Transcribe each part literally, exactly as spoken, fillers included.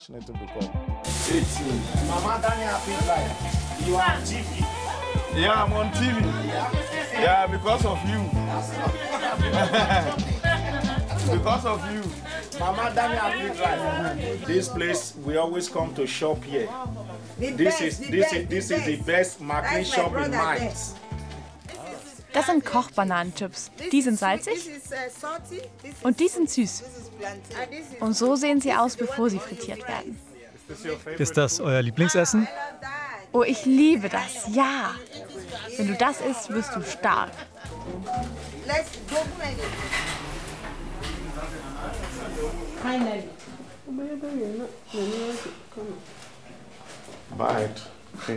To become. eighteen. Mama Daniel, you are on T V. Yeah, I'm on T V. Yeah, because of you. Because of you. Mama Daniel, this place we always come to shop here. The this best, is this best, is this is the best Maclean shop in Mainz. Das sind Kochbananenchips. Die sind salzig und die sind süß. Und so sehen sie aus, bevor sie frittiert werden. Ist das euer Lieblingsessen? Oh, ich liebe das, ja. Wenn du das isst, wirst du stark. Bite. Okay.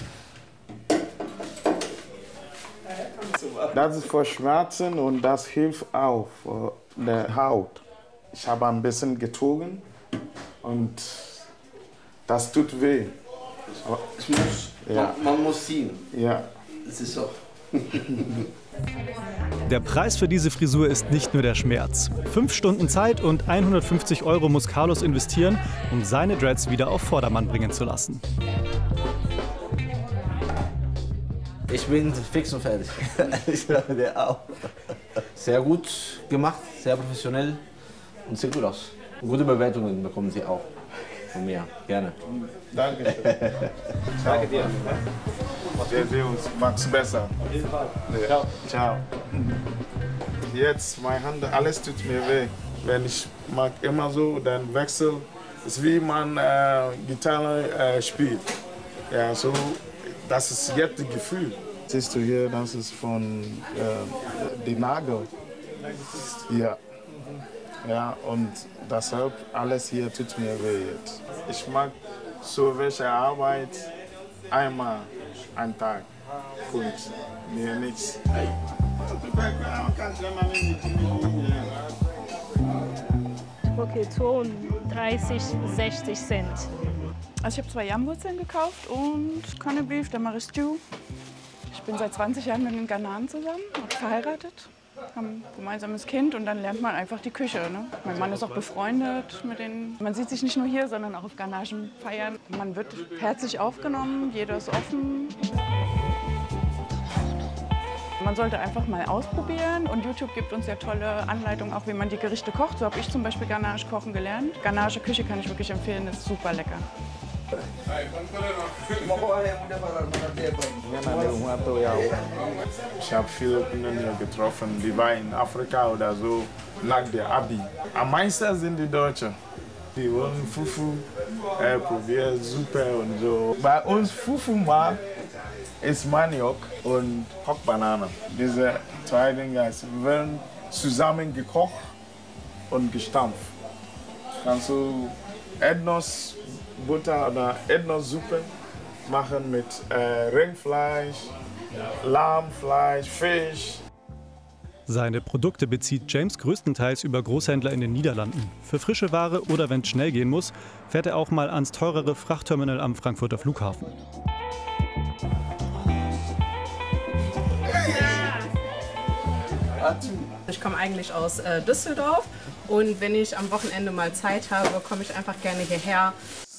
Das ist für Schmerzen und das hilft auch für die Haut. Ich habe ein bisschen gezogen und das tut weh. Aber es muss, ja. man, man muss ziehen. Ja. Das ist so. Der Preis für diese Frisur ist nicht nur der Schmerz. Fünf Stunden Zeit und hundertfünfzig Euro muss Carlos investieren, um seine Dreads wieder auf Vordermann bringen zu lassen. Ich bin fix und fertig. Ich glaube, der auch. Sehr gut gemacht, sehr professionell und sieht gut aus. Gute Bewertungen bekommen Sie auch von mir. Gerne. Danke schön. Danke dir. Wir sehen uns. Macht's besser. Ciao. Ciao. Jetzt, meine Hand, alles tut mir weh. Wenn ich mag immer so, dann wechsel. Es ist wie man äh, Gitarre äh, spielt. Ja, so. Das ist jetzt das Gefühl. Siehst du hier, das ist von äh, den Nagel. Ja. Ja, und deshalb alles hier tut mir weh jetzt. Ich mag so welche Arbeit einmal am Tag. Gut, mir nichts. Okay, zweiunddreißig, sechzig Cent. Also ich habe zwei Yam-Wurzeln gekauft und Corned Beef, dann mache ich Stew. Ich bin seit zwanzig Jahren mit einem Ghananen zusammen, auch verheiratet, haben ein gemeinsames Kind und dann lernt man einfach die Küche. Ne? Mein Mann ist auch befreundet mit denen. Man sieht sich nicht nur hier, sondern auch auf ghanaischen Feiern. Man wird herzlich aufgenommen, jeder ist offen. Man sollte einfach mal ausprobieren und YouTube gibt uns ja tolle Anleitungen, auch wie man die Gerichte kocht. So habe ich zum Beispiel ghanaische kochen gelernt. Ghanaische Küche kann ich wirklich empfehlen, ist super lecker. Ich habe viele Kunden hier getroffen, die waren in Afrika oder so, nach der Abi. Am meisten sind die Deutschen. Die wollen Fufu äh, probieren, super und so. Bei uns Fufu mal ist Maniok und Kochbanane. Diese zwei Dinge werden zusammen gekocht und gestampft. Kannst du Erdnussbutter oder Erdnusssuppe machen mit äh, Rindfleisch, Lammfleisch, Fisch. Seine Produkte bezieht James größtenteils über Großhändler in den Niederlanden. Für frische Ware oder wenn es schnell gehen muss, fährt er auch mal ans teurere Frachtterminal am Frankfurter Flughafen. Ich komme eigentlich aus äh, Düsseldorf und wenn ich am Wochenende mal Zeit habe, komme ich einfach gerne hierher.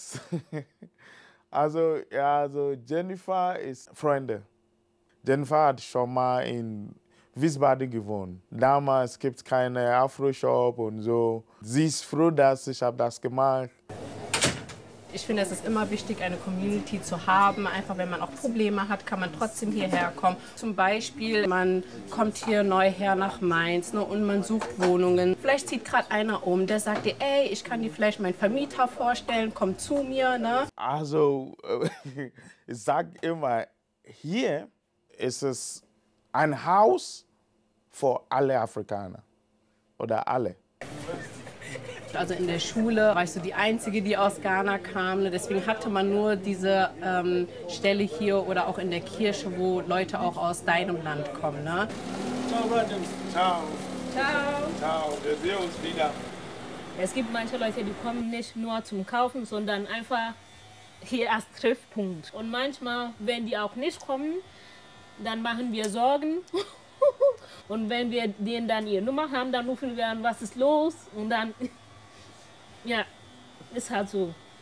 Also, ja, also Jennifer ist Freunde. Jennifer hat schon mal in Wiesbaden gewohnt. Damals gibt es keine Afro-Shop und so. Sie ist froh, dass ich habe das gemacht. Ich finde, es ist immer wichtig, eine Community zu haben. Einfach, wenn man auch Probleme hat, kann man trotzdem hierher kommen. Zum Beispiel, man kommt hier neu her nach Mainz, ne, und man sucht Wohnungen. Vielleicht zieht gerade einer um, der sagt dir, ey, ich kann dir vielleicht meinen Vermieter vorstellen, komm zu mir. Ne? Also, ich sage immer, hier ist es ein Haus für alle Afrikaner oder alle. Also in der Schule war ich so die Einzige, die aus Ghana kam. Deswegen hatte man nur diese ähm, Stelle hier oder auch in der Kirche, wo Leute auch aus deinem Land kommen. Ne? Ciao, Brother. Ciao. Ciao. Ciao, wir sehen uns wieder. Es gibt manche Leute, die kommen nicht nur zum Kaufen, sondern einfach hier als Treffpunkt. Und manchmal, wenn die auch nicht kommen, dann machen wir Sorgen. Und wenn wir denen dann ihre Nummer haben, dann rufen wir an, was ist los? Und dann, ja, ist halt so.